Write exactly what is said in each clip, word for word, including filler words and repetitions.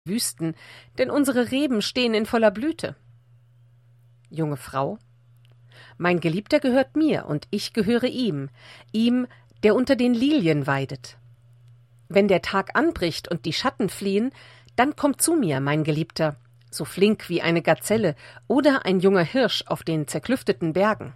Wüsten, denn unsere Reben stehen in voller Blüte. Junge Frau: Mein Geliebter gehört mir, und ich gehöre ihm, ihm, der unter den Lilien weidet. Wenn der Tag anbricht und die Schatten fliehen, dann kommt zu mir, mein Geliebter, so flink wie eine Gazelle oder ein junger Hirsch auf den zerklüfteten Bergen.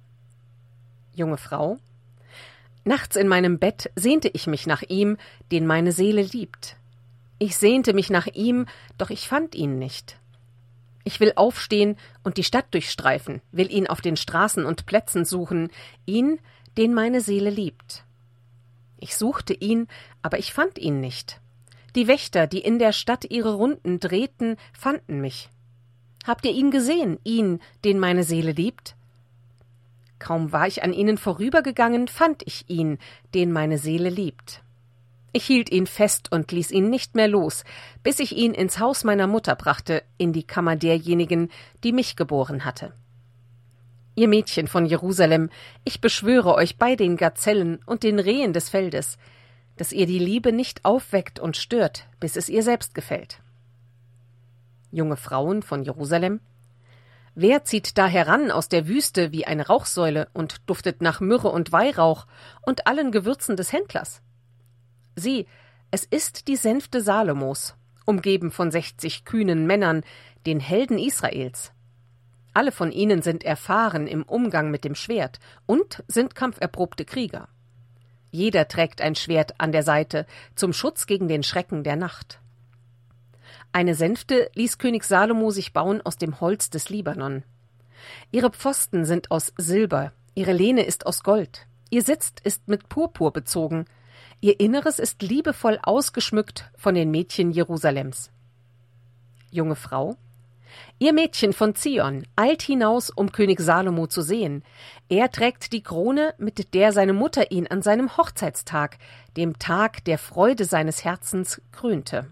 Junge Frau: Nachts in meinem Bett sehnte ich mich nach ihm, den meine Seele liebt. Ich sehnte mich nach ihm, doch ich fand ihn nicht. Ich will aufstehen und die Stadt durchstreifen, will ihn auf den Straßen und Plätzen suchen, ihn, den meine Seele liebt. Ich suchte ihn, aber ich fand ihn nicht. Die Wächter, die in der Stadt ihre Runden drehten, fanden mich. Habt ihr ihn gesehen, ihn, den meine Seele liebt? Kaum war ich an ihnen vorübergegangen, fand ich ihn, den meine Seele liebt. Ich hielt ihn fest und ließ ihn nicht mehr los, bis ich ihn ins Haus meiner Mutter brachte, in die Kammer derjenigen, die mich geboren hatte. Ihr Mädchen von Jerusalem, ich beschwöre euch bei den Gazellen und den Rehen des Feldes, dass ihr die Liebe nicht aufweckt und stört, bis es ihr selbst gefällt. Junge Frauen von Jerusalem: Wer zieht da heran aus der Wüste wie eine Rauchsäule und duftet nach Myrrhe und Weihrauch und allen Gewürzen des Händlers? Sieh, es ist die Sänfte Salomos, umgeben von sechzig kühnen Männern, den Helden Israels. Alle von ihnen sind erfahren im Umgang mit dem Schwert und sind kampferprobte Krieger. Jeder trägt ein Schwert an der Seite zum Schutz gegen den Schrecken der Nacht. Eine Sänfte ließ König Salomo sich bauen aus dem Holz des Libanon. Ihre Pfosten sind aus Silber, ihre Lehne ist aus Gold, ihr Sitz ist mit Purpur bezogen, ihr Inneres ist liebevoll ausgeschmückt von den Mädchen Jerusalems. Junge Frau: Ihr Mädchen von Zion, eilt hinaus, um König Salomo zu sehen. Er trägt die Krone, mit der seine Mutter ihn an seinem Hochzeitstag, dem Tag der Freude seines Herzens, krönte.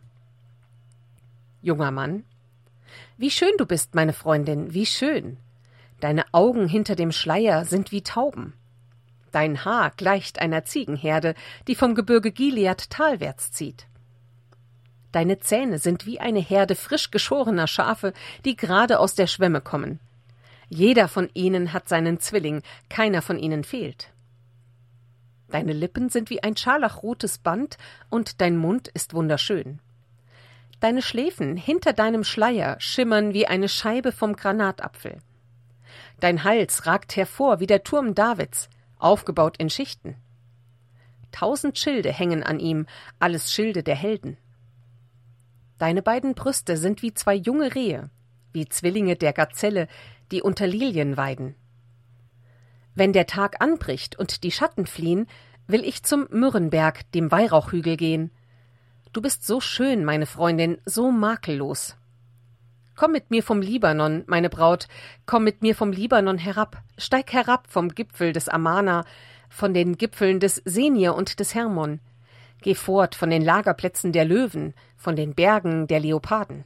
Junger Mann: Wie schön du bist, meine Freundin, wie schön. Deine Augen hinter dem Schleier sind wie Tauben. Dein Haar gleicht einer Ziegenherde, die vom Gebirge Gilead talwärts zieht. Deine Zähne sind wie eine Herde frisch geschorener Schafe, die gerade aus der Schwemme kommen. Jeder von ihnen hat seinen Zwilling, keiner von ihnen fehlt. Deine Lippen sind wie ein scharlachrotes Band und dein Mund ist wunderschön. Deine Schläfen hinter deinem Schleier schimmern wie eine Scheibe vom Granatapfel. Dein Hals ragt hervor wie der Turm Davids, aufgebaut in Schichten. Tausend Schilde hängen an ihm, alles Schilde der Helden. Deine beiden Brüste sind wie zwei junge Rehe, wie Zwillinge der Gazelle, die unter Lilien weiden. Wenn der Tag anbricht und die Schatten fliehen, will ich zum Myrrhenberg, dem Weihrauchhügel, gehen. Du bist so schön, meine Freundin, so makellos. Komm mit mir vom Libanon, meine Braut, komm mit mir vom Libanon herab, steig herab vom Gipfel des Amana, von den Gipfeln des Senir und des Hermon. Geh fort von den Lagerplätzen der Löwen, von den Bergen der Leoparden.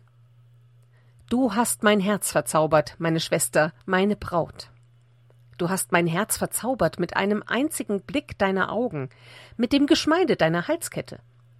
Du hast mein Herz verzaubert, meine Schwester, meine Braut. Du hast mein Herz verzaubert mit einem einzigen Blick deiner Augen, mit dem Geschmeide deiner Halskette.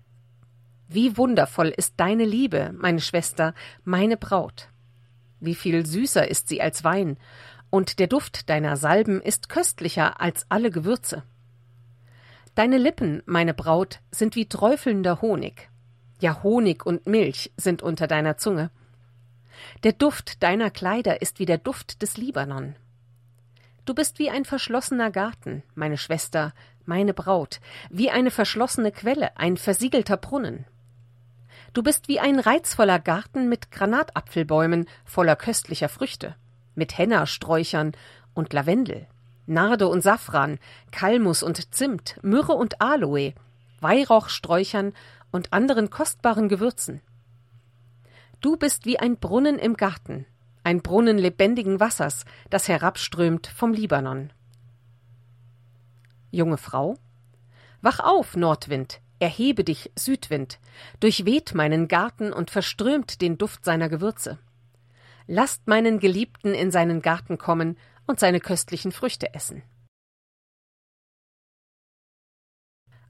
Wie wundervoll ist deine Liebe, meine Schwester, meine Braut. Wie viel süßer ist sie als Wein, und der Duft deiner Salben ist köstlicher als alle Gewürze. Deine Lippen, meine Braut, sind wie träufelnder Honig. Ja, Honig und Milch sind unter deiner Zunge. Der Duft deiner Kleider ist wie der Duft des Libanon. Du bist wie ein verschlossener Garten, meine Schwester, meine Braut, wie eine verschlossene Quelle, ein versiegelter Brunnen. Du bist wie ein reizvoller Garten mit Granatapfelbäumen voller köstlicher Früchte, mit Henna-Sträuchern und Lavendel, Narde und Safran, Kalmus und Zimt, Myrrhe und Aloe, Weihrauchsträuchern und anderen kostbaren Gewürzen. Du bist wie ein Brunnen im Garten, ein Brunnen lebendigen Wassers, das herabströmt vom Libanon. Junge Frau: Wach auf, Nordwind, erhebe dich, Südwind, durchweht meinen Garten und verströmt den Duft seiner Gewürze. Lasst meinen Geliebten in seinen Garten kommen und seine köstlichen Früchte essen.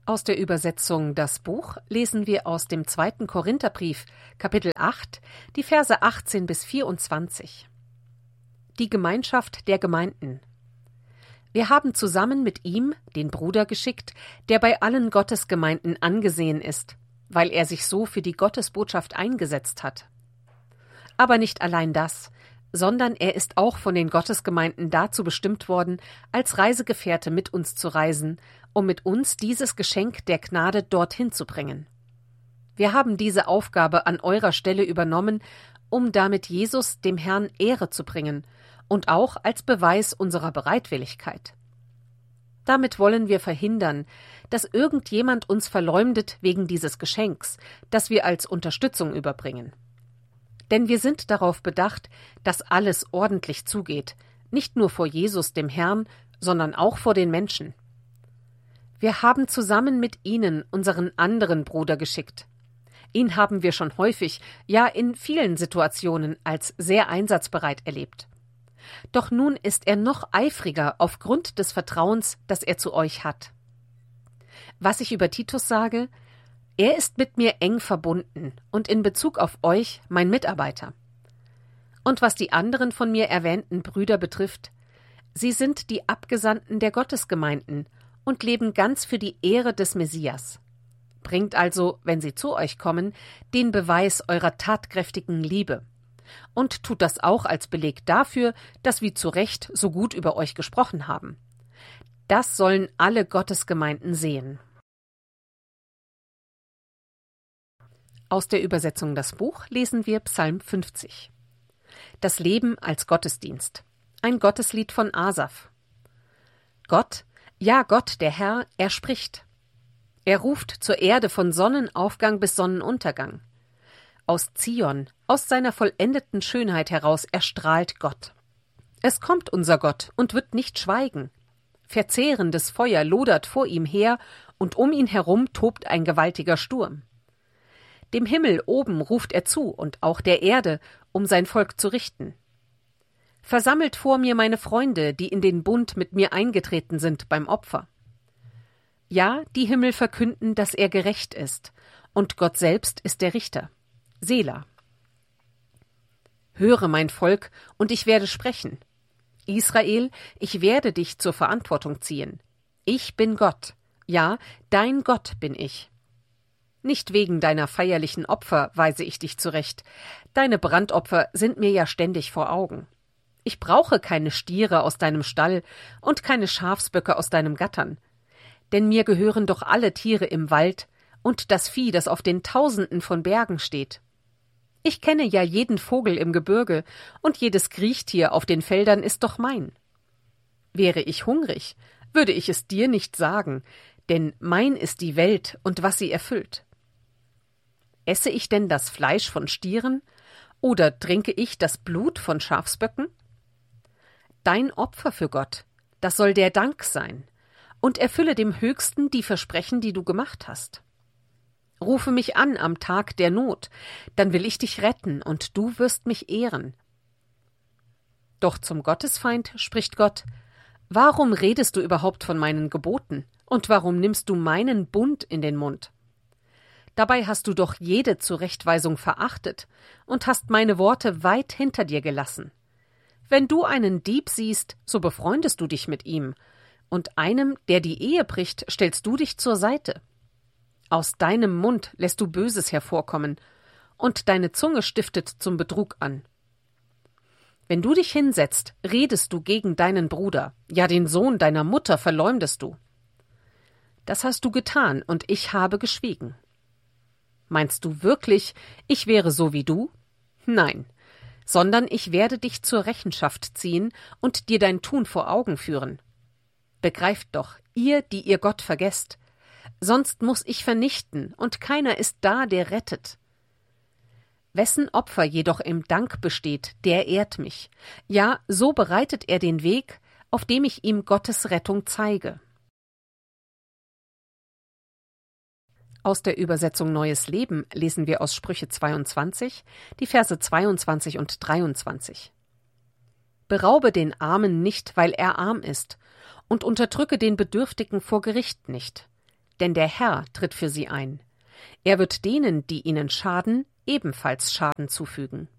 Aus der Übersetzung Das Buch lesen wir aus dem zweiten Korintherbrief, Kapitel acht, die Verse achtzehn bis vierundzwanzig. Die Gemeinschaft der Gemeinden. Wir haben zusammen mit ihm den Bruder geschickt, der bei allen Gottesgemeinden angesehen ist, weil er sich so für die Gottesbotschaft eingesetzt hat. Aber nicht allein das, sondern er ist auch von den Gottesgemeinden dazu bestimmt worden, als Reisegefährte mit uns zu reisen, um mit uns dieses Geschenk der Gnade dorthin zu bringen. Wir haben diese Aufgabe an eurer Stelle übernommen, um damit Jesus dem Herrn Ehre zu bringen und auch als Beweis unserer Bereitwilligkeit. Damit wollen wir verhindern, dass irgendjemand uns verleumdet wegen dieses Geschenks, das wir als Unterstützung überbringen. Denn wir sind darauf bedacht, dass alles ordentlich zugeht, nicht nur vor Jesus, dem Herrn, sondern auch vor den Menschen. Wir haben zusammen mit ihnen unseren anderen Bruder geschickt. Ihn haben wir schon häufig, ja in vielen Situationen als sehr einsatzbereit erlebt. Doch nun ist er noch eifriger aufgrund des Vertrauens, das er zu euch hat. Was ich über Titus sage: Er ist mit mir eng verbunden und in Bezug auf euch mein Mitarbeiter. Und was die anderen von mir erwähnten Brüder betrifft, sie sind die Abgesandten der Gottesgemeinden und leben ganz für die Ehre des Messias. Bringt also, wenn sie zu euch kommen, den Beweis eurer tatkräftigen Liebe. Und tut das auch als Beleg dafür, dass wir zu Recht so gut über euch gesprochen haben. Das sollen alle Gottesgemeinden sehen. Aus der Übersetzung Das Buch lesen wir Psalm fünfzig. Das Leben als Gottesdienst. Ein Gotteslied von Asaf. Gott, ja Gott, der Herr, er spricht. Er ruft zur Erde von Sonnenaufgang bis Sonnenuntergang. Aus Zion, aus seiner vollendeten Schönheit heraus erstrahlt Gott. Es kommt unser Gott und wird nicht schweigen. Verzehrendes Feuer lodert vor ihm her, und um ihn herum tobt ein gewaltiger Sturm. Dem Himmel oben ruft er zu und auch der Erde, um sein Volk zu richten. Versammelt vor mir meine Freunde, die in den Bund mit mir eingetreten sind beim Opfer. Ja, die Himmel verkünden, dass er gerecht ist, und Gott selbst ist der Richter. Sela. Höre, mein Volk, und ich werde sprechen. Israel, ich werde dich zur Verantwortung ziehen. Ich bin Gott, ja, dein Gott bin ich. Nicht wegen deiner feierlichen Opfer weise ich dich zurecht. Deine Brandopfer sind mir ja ständig vor Augen. Ich brauche keine Stiere aus deinem Stall und keine Schafsböcke aus deinem Gattern. Denn mir gehören doch alle Tiere im Wald und das Vieh, das auf den Tausenden von Bergen steht. Ich kenne ja jeden Vogel im Gebirge, und jedes Kriechtier auf den Feldern ist doch mein. Wäre ich hungrig, würde ich es dir nicht sagen, denn mein ist die Welt und was sie erfüllt. Esse ich denn das Fleisch von Stieren, oder trinke ich das Blut von Schafsböcken? Dein Opfer für Gott, das soll der Dank sein, und erfülle dem Höchsten die Versprechen, die du gemacht hast. Rufe mich an am Tag der Not, dann will ich dich retten, und du wirst mich ehren. Doch zum Gottesfeind spricht Gott: Warum redest du überhaupt von meinen Geboten, und warum nimmst du meinen Bund in den Mund? Dabei hast du doch jede Zurechtweisung verachtet und hast meine Worte weit hinter dir gelassen. Wenn du einen Dieb siehst, so befreundest du dich mit ihm, und einem, der die Ehe bricht, stellst du dich zur Seite. Aus deinem Mund lässt du Böses hervorkommen, und deine Zunge stiftet zum Betrug an. Wenn du dich hinsetzt, redest du gegen deinen Bruder, ja den Sohn deiner Mutter verleumdest du. Das hast du getan, und ich habe geschwiegen. Meinst du wirklich, ich wäre so wie du? Nein, sondern ich werde dich zur Rechenschaft ziehen und dir dein Tun vor Augen führen. Begreift doch, ihr, die ihr Gott vergesst, sonst muß ich vernichten, und keiner ist da, der rettet. Wessen Opfer jedoch im Dank besteht, der ehrt mich. Ja, so bereitet er den Weg, auf dem ich ihm Gottes Rettung zeige. Aus der Übersetzung Neues Leben lesen wir aus Sprüche zweiundzwanzig, die Verse zweiundzwanzig und dreiundzwanzig. Beraube den Armen nicht, weil er arm ist, und unterdrücke den Bedürftigen vor Gericht nicht. denn der Herr tritt für sie ein. Er wird denen, die ihnen schaden, ebenfalls Schaden zufügen.